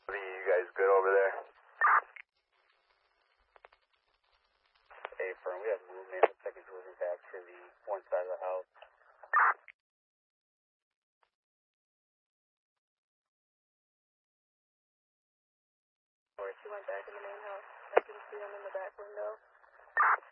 You guys good over there? Hey, firm, we have movement. Looks like it's moving back to the one side of the house. Or she went back in the main house. I can see them in the back window.